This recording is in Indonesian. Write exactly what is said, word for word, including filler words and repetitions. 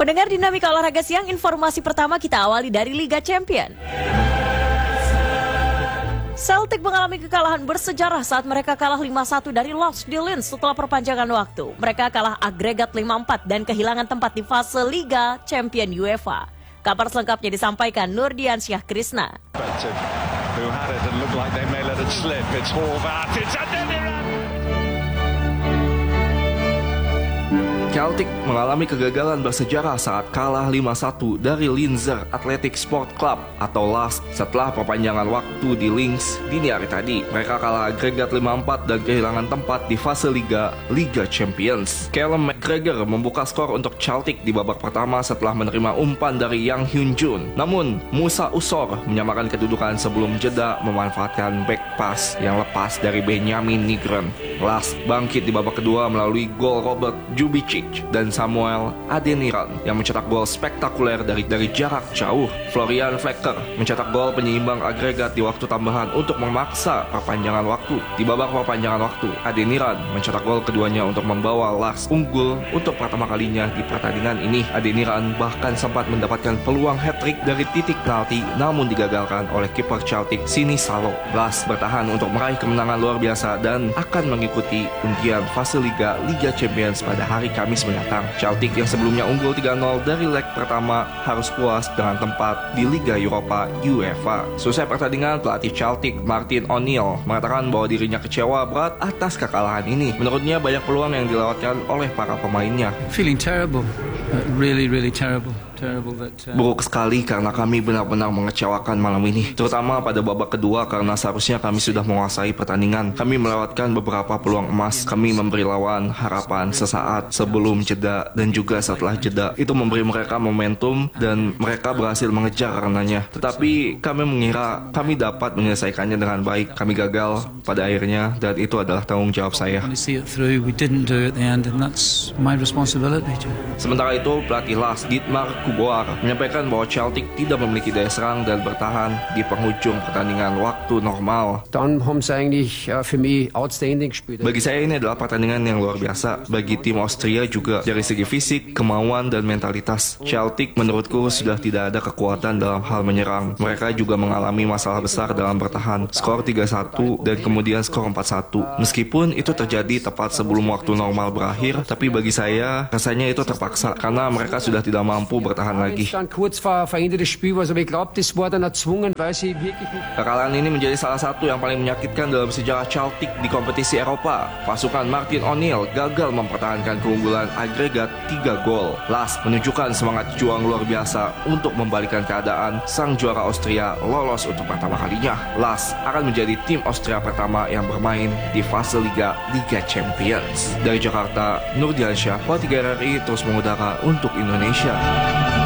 Pendengar Dinamika Olahraga Siang, informasi pertama kita awali dari Liga Champions. Celtic mengalami kekalahan bersejarah saat mereka kalah lima satu dari Lodz di Linz setelah perpanjangan waktu. Mereka kalah agregat lima empat dan kehilangan tempat di fase Liga Champions UEFA. Kabar selengkapnya disampaikan Nurdiansyah Krisna. Celtic mengalami kegagalan bersejarah saat kalah lima satu dari Linzer Athletic Sport Club atau L A S setelah perpanjangan waktu di Linz dini hari tadi. Mereka kalah agregat lima empat dan kehilangan tempat di fase Liga Liga Champions. Callum McGregor membuka skor untuk Celtic di babak pertama setelah menerima umpan dari Yang Hyun Jun. Namun Musa Usor menyamakan kedudukan sebelum jeda memanfaatkan back pass yang lepas dari Benjamin Nigren. L A S bangkit di babak kedua melalui gol Robert Jubicic dan Samuel Adeniran yang mencetak gol spektakuler dari dari jarak jauh. Florian Flecker mencetak gol penyeimbang agregat di waktu tambahan untuk memaksa perpanjangan waktu. Di babak perpanjangan waktu, Adeniran mencetak gol keduanya untuk membawa L A S unggul untuk pertama kalinya di pertandingan ini. Adeniran bahkan sempat mendapatkan peluang hat-trick dari titik penalti namun digagalkan oleh kiper Celtic Sini Salo. L A S bertahan untuk meraih kemenangan luar biasa dan akan mengikuti undian fase Liga Liga Champions pada hari Kamis mendatang. Celtic yang sebelumnya unggul tiga nol dari leg pertama harus puas dengan tempat di Liga Eropa UEFA. Selesai pertandingan, pelatih Celtic Martin O'Neill mengatakan bahwa dirinya kecewa berat atas kekalahan ini. Menurutnya banyak peluang yang dilewatkan oleh para pemainnya. Feeling terrible, uh, really really terrible. Buruk sekali karena kami benar-benar mengecewakan malam ini, terutama pada babak kedua karena seharusnya kami sudah menguasai pertandingan. Kami melewatkan beberapa peluang emas. Kami memberi lawan harapan sesaat sebelum jeda dan juga setelah jeda. Itu memberi mereka momentum dan mereka berhasil mengejar karenanya. Tetapi kami mengira kami dapat menyelesaikannya dengan baik. Kami gagal pada akhirnya dan itu adalah tanggung jawab saya. Sementara itu, pelatih L A S Dietmar Kuboar menyampaikan bahwa Celtic tidak memiliki daya serang dan bertahan di penghujung pertandingan waktu normal. Bagi saya ini adalah pertandingan yang luar biasa. Bagi tim Austria juga dari segi fisik, kemauan, dan mentalitas. Celtic menurutku sudah tidak ada kekuatan dalam hal menyerang. Mereka juga mengalami masalah besar dalam bertahan. Skor tiga satu dan kemudian skor empat satu. Meskipun itu terjadi tepat sebelum waktu normal berakhir, tapi bagi saya rasanya itu terpaksa karena mereka sudah tidak mampu bertahan lagi. Kekalahan ini menjadi salah satu yang paling menyakitkan dalam sejarah Celtic di kompetisi Eropa. Pasukan Martin O'Neill gagal mempertahankan keunggulan agregat tiga gol. L A S menunjukkan semangat juang luar biasa untuk membalikan keadaan. Sang juara Austria lolos untuk pertama kalinya. L A S akan menjadi tim Austria pertama yang bermain di fase Liga Liga Champions. Dari Jakarta, Nurdiansyah, Tiga R R I terus mengudara untuk Indonesia.